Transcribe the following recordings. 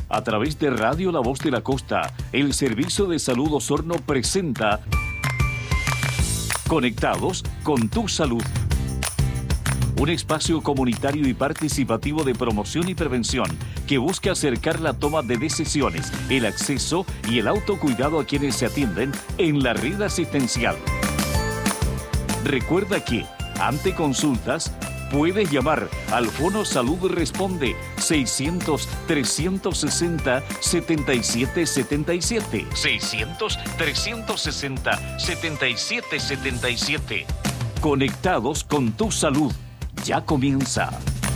A través de Radio La Voz de la Costa, el Servicio de Salud Osorno presenta Conectados con tu Salud. Un espacio comunitario y participativo de promoción y prevención que busca acercar la toma de decisiones, el acceso y el autocuidado a quienes se atienden en la red asistencial. Recuerda que, ante consultas, puedes llamar al Fono Salud Responde 600-360-7777. 600-360-7777. Conectados con tu salud. Ya comienza.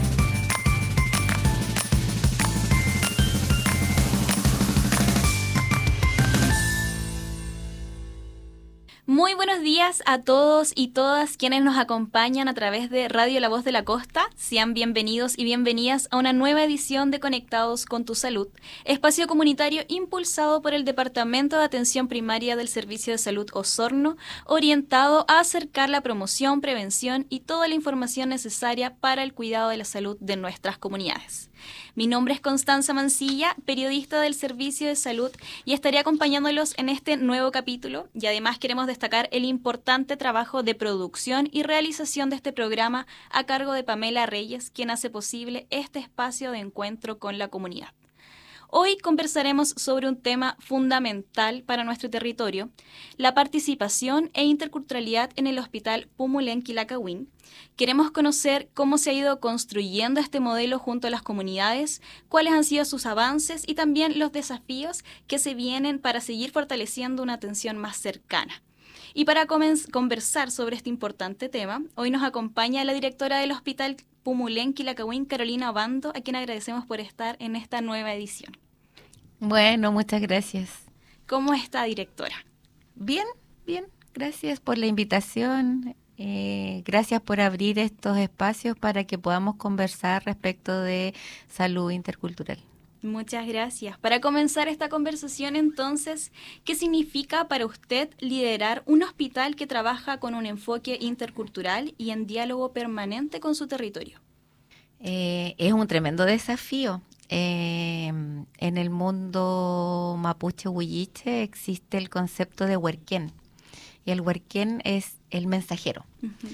Muy buenos días a todos y todas quienes nos acompañan a través de Radio La Voz de la Costa. Sean bienvenidos y bienvenidas a una nueva edición de Conectados con tu Salud, espacio comunitario impulsado por el Departamento de Atención Primaria del Servicio de Salud Osorno, orientado a acercar la promoción, prevención y toda la información necesaria para el cuidado de la salud de nuestras comunidades. Mi nombre es Constanza Mancilla, periodista del Servicio de Salud, y estaré acompañándolos en este nuevo capítulo. Y además queremos destacar el importante trabajo de producción y realización de este programa a cargo de Pamela Reyes, quien hace posible este espacio de encuentro con la comunidad. Hoy conversaremos sobre un tema fundamental para nuestro territorio, la participación e interculturalidad en el Hospital Pumulén Quilacawin. Queremos conocer cómo se ha ido construyendo este modelo junto a las comunidades, cuáles han sido sus avances y también los desafíos que se vienen para seguir fortaleciendo una atención más cercana. Y para conversar sobre este importante tema, hoy nos acompaña la directora del Hospital Pumulén Quilacawin, Carolina Obando, a quien agradecemos por estar en esta nueva edición. Bueno, muchas gracias. ¿Cómo está, directora? Bien, bien. Gracias por la invitación. Gracias por abrir estos espacios para que podamos conversar respecto de salud intercultural. Muchas gracias. Para comenzar esta conversación, entonces, ¿qué significa para usted liderar un hospital que trabaja con un enfoque intercultural y en diálogo permanente con su territorio? Es un tremendo desafío. En el mundo mapuche huilliche existe el concepto de huerquén, y el huerquén es el mensajero.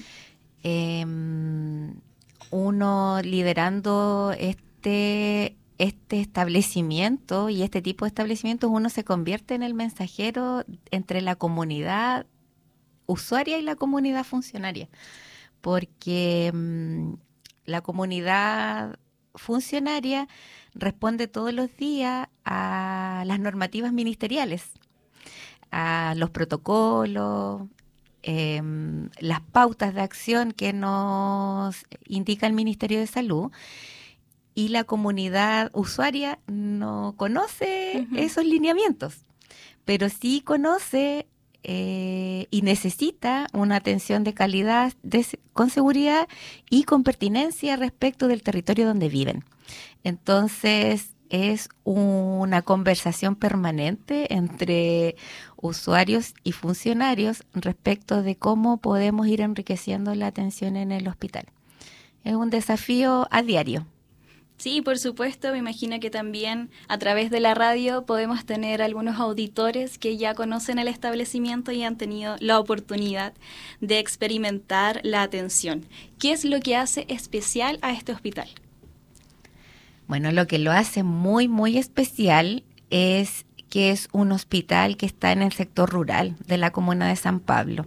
Uno liderando este establecimiento y este tipo de establecimientos, uno se convierte en el mensajero entre la comunidad usuaria y la comunidad funcionaria, porque la comunidad funcionaria responde todos los días a las normativas ministeriales, a los protocolos, las pautas de acción que nos indica el Ministerio de Salud, y la comunidad usuaria no conoce esos lineamientos, pero sí conoce y necesita una atención de calidad con seguridad y con pertinencia respecto del territorio donde viven. Entonces, es una conversación permanente entre usuarios y funcionarios respecto de cómo podemos ir enriqueciendo la atención en el hospital. Es un desafío a diario. Sí, por supuesto, me imagino que también a través de la radio podemos tener algunos auditores que ya conocen el establecimiento y han tenido la oportunidad de experimentar la atención. ¿Qué es lo que hace especial a este hospital? Bueno, lo que lo hace muy, muy especial es que es un hospital que está en el sector rural de la comuna de San Pablo.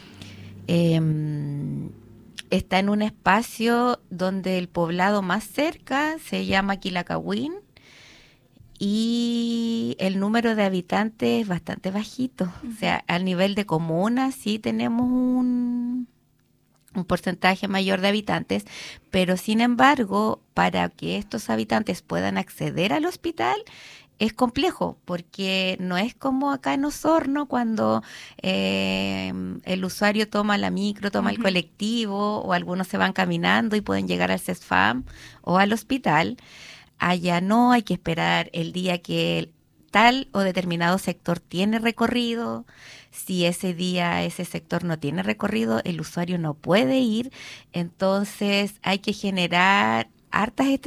Está en un espacio donde el poblado más cerca se llama Quilacawin y el número de habitantes es bastante bajito. O sea, al nivel de comuna sí tenemos un porcentaje mayor de habitantes, pero sin embargo, para que estos habitantes puedan acceder al hospital, es complejo, porque no es como acá en Osorno cuando el usuario toma la micro, toma el colectivo, o algunos se van caminando y pueden llegar al CESFAM o al hospital. Allá no, hay que esperar el día que tal o determinado sector tiene recorrido. Si ese día ese sector no tiene recorrido, el usuario no puede ir. Entonces hay que generar hartas